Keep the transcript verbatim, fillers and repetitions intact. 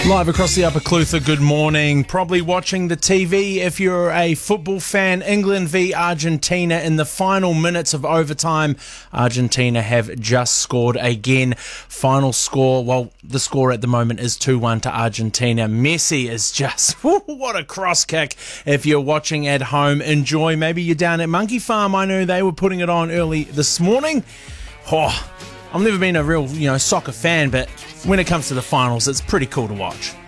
Live across the Upper Clutha, good morning. Probably watching the T V if you're a football fan. England v Argentina in the final minutes of overtime. Argentina have just scored again. Final score, well, the score at the moment is two one to Argentina. Messi is just, what a cross kick. If you're watching at home, enjoy. Maybe you're down at Monkey Farm. I know they were putting it on early this morning. Oh, I've never been a real, you know, soccer fan, but when it comes to the finals, it's pretty cool to watch.